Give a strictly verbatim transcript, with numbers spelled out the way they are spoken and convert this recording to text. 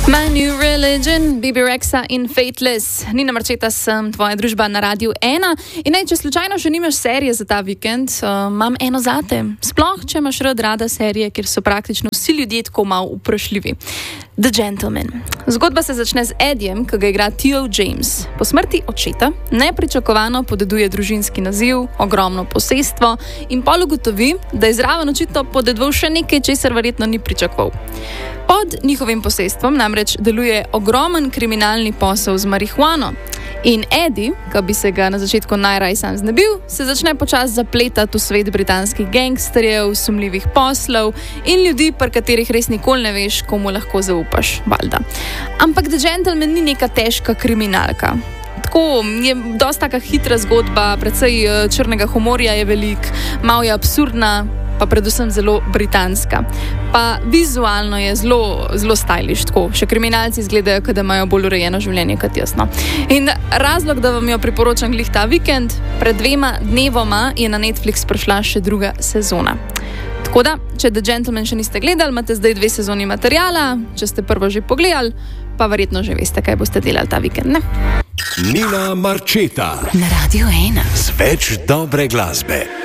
My New Religion, Bibi Rexa in Fateless. Nina Marčeta sem, tvoja družba na Radiu ena. In naj, če slučajno še nimaš serije za ta vikend, uh, imam eno zate. Sploh, če imaš rad rada serije, kjer so praktično vsi ljudje tako malo vprašljivi. The Gentleman. Zgodba se začne z Edijem, ki ga igra Theo James. Po smrti očeta nepričakovano podeduje družinski naziv, ogromno posestvo in pol ugotovi, da je zraven očitno podedoval še nekaj, česar verjetno ni pričakoval. Pod njihovim posestvom namreč deluje ogromen kriminalni posel z marihuano. In Eddie, ki bi se ga na začetku najraj sam znebil, se začne počasi zapletati v svet britanskih gangsterjev, sumljivih poslov in ljudi, pri katerih res nikoli ne veš, komu lahko zaupaš, valjda. Ampak The Gentleman ni neka težka kriminalka. Tako je dosta taka hitra zgodba, precej črnega humorja je velik, malo je absurdna, pa predvsem zelo britanska. Pa vizualno je zelo, zelo stylish, tako. Še kriminalci izgledajo, kot da imajo bolj urejeno življenje kot jaz. No. In razlog, da vam jo priporočam glih ta vikend, pred dvema dnevoma je na Netflix prišla še druga sezona. Tako da, če The Gentleman še niste gledali, imate zdaj dve sezoni materijala, če ste prvo že pogledali, pa verjetno že veste, kaj boste delali ta vikend, ne? Nina Marčeta na Radiu ena. Z več dobre glasbe.